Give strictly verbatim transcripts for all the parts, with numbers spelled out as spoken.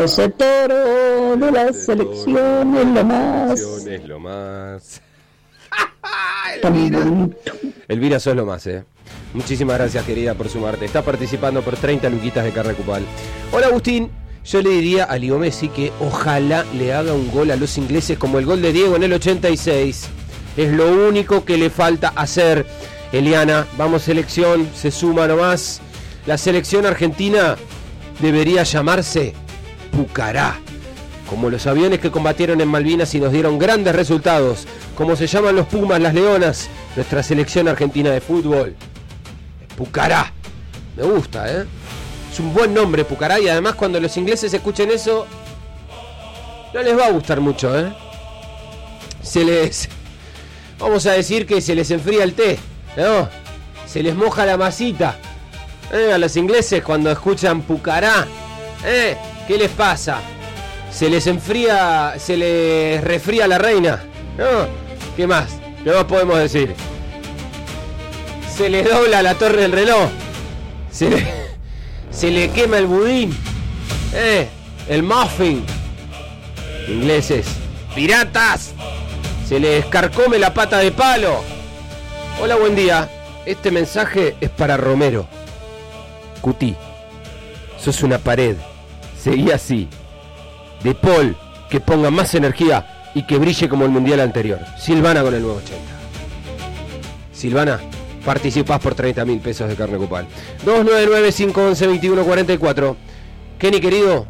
Ese toro de la selección es lo más. Es lo más. Elvira. Elvira, sos lo más, eh. Muchísimas gracias, querida, por sumarte. Está participando por treinta luquitas de carne cupal. Hola, Agustín. Yo le diría a Leo Messi que ojalá le haga un gol a los ingleses como el gol de Diego en el ochenta y seis. Es lo único que le falta hacer. Eliana, vamos selección, se suma nomás. La selección argentina debería llamarse Pucará, como los aviones que combatieron en Malvinas y nos dieron grandes resultados, como se llaman los Pumas, las Leonas, nuestra selección argentina de fútbol. Pucará, me gusta, ¿eh? Es un buen nombre, Pucará, y además cuando los ingleses escuchen eso, no les va a gustar mucho, ¿eh? Se les... Vamos a decir que se les enfría el té, ¿no? Se les moja la masita. ¿Eh? A los ingleses cuando escuchan Pucará, ¿eh? ¿Qué les pasa? Se les enfría, se les refría la reina, ¿no? ¿Qué más? ¿Qué más podemos decir? Se les dobla la torre del reloj. Se le, se le quema el budín, ¿eh? El muffin. Ingleses, piratas. Se les carcome la pata de palo. Hola, buen día. Este mensaje es para Romero. Cuti, sos una pared. Seguí así. De Paul, que ponga más energía y que brille como el mundial anterior. Silvana con el nuevo ochenta. Silvana, participás por treinta mil pesos de carne cupal. dos nueve nueve, cinco once, veintiuno cuarenta y cuatro. Kenny, querido.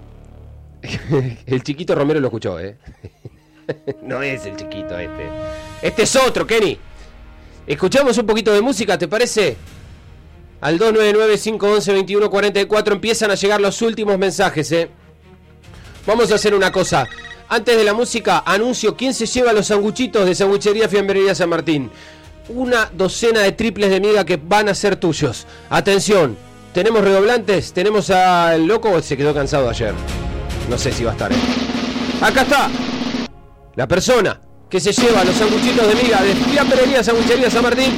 El chiquito Romero lo escuchó, ¿eh? No es el chiquito este. Este es otro, Kenny. Escuchamos un poquito de música, ¿te parece? Al dos nueve nueve, cinco once, veintiuno cuarenta y cuatro empiezan a llegar los últimos mensajes, ¿eh? Vamos a hacer una cosa. Antes de la música, anuncio quién se lleva los sanguchitos de Sanguchería Fiambrería San Martín. Una docena de triples de miga que van a ser tuyos. Atención, ¿tenemos redoblantes? ¿Tenemos al loco o se quedó cansado ayer? No sé si va a estar, ¿eh? Acá está. La persona que se lleva los sanguchitos de miga de Fiambrería Sanguchería San Martín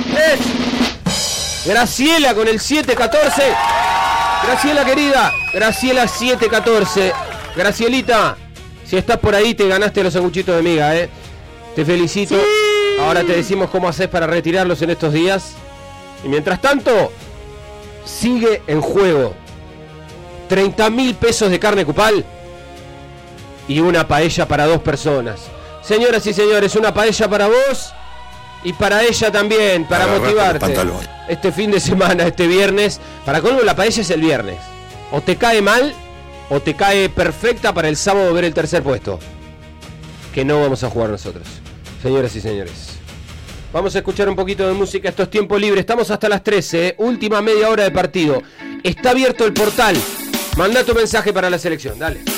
es Graciela con el siete catorce. Graciela, querida. Graciela siete catorce. Gracielita, si estás por ahí te ganaste los sanguchitos de miga, ¿eh? Te felicito. Sí. Ahora te decimos cómo haces para retirarlos en estos días. Y mientras tanto, sigue en juego treinta mil pesos de carne cupal y una paella para dos personas. Señoras y señores, una paella para vos y para ella también, para Agarrate motivarte. Este fin de semana, este viernes. Para colmo, la paella es el viernes. O te cae mal o te cae perfecta para el sábado ver el tercer puesto, que no vamos a jugar nosotros. Señoras y señores, vamos a escuchar un poquito de música. Esto es tiempo libre. Estamos hasta las trece, ¿eh? Última media hora de partido. Está abierto el portal. Manda tu mensaje para la selección. Dale.